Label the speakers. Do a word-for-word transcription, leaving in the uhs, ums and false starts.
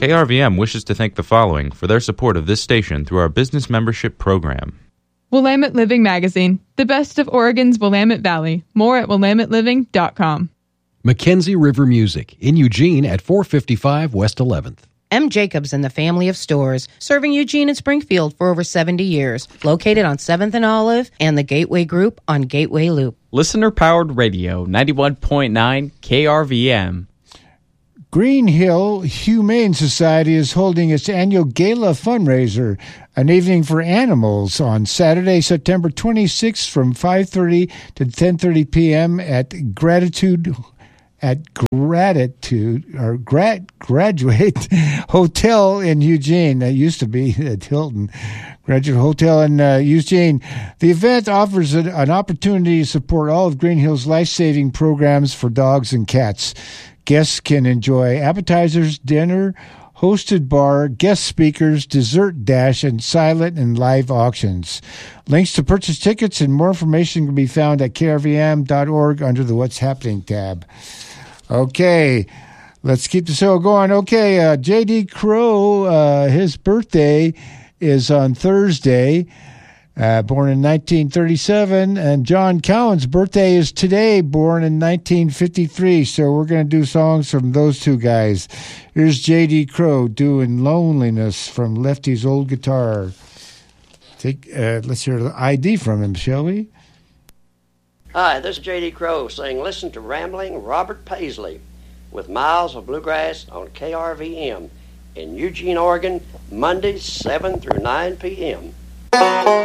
Speaker 1: K R V M wishes to thank the following for their support of this station through our business membership program.
Speaker 2: Willamette Living Magazine, the best of Oregon's Willamette Valley. More at willamette living dot com.
Speaker 3: Mackenzie River Music in Eugene at four fifty-five West eleventh.
Speaker 4: M. Jacobs and the family of stores, serving Eugene and Springfield for over seventy years. Located on seventh and Olive and the Gateway Group on Gateway Loop.
Speaker 5: Listener-powered radio, ninety-one point nine K R V M.
Speaker 6: Green Hill Humane Society is holding its annual gala fundraiser, an evening for animals, on Saturday, September twenty-sixth from five thirty to ten thirty p.m. at Gratitude at Gratitude or Grat Graduate Hotel in Eugene. That used to be at Hilton. Graduate Hotel in uh, Eugene. The event offers a, an opportunity to support all of Green Hill's life-saving programs for dogs and cats. Guests can enjoy appetizers, dinner, hosted bar, guest speakers, dessert dash, and silent and live auctions. Links to purchase tickets and more information can be found at k r v m dot org under the What's Happening tab. Okay, let's keep the show going. Okay, uh, J D. Crowe, uh, his birthday is on Thursday. Uh, born in nineteen thirty-seven, and John Cowan's birthday is today, born in nineteen fifty-three. So we're going to do songs from those two guys. Here's J D. Crowe doing Loneliness from Lefty's old guitar. Take, uh, let's hear the I D from him, shall we?
Speaker 7: Hi, this is J D. Crowe saying listen to Rambling Robert Paisley with Miles of Bluegrass on K R V M in Eugene, Oregon, Mondays seven through nine p.m.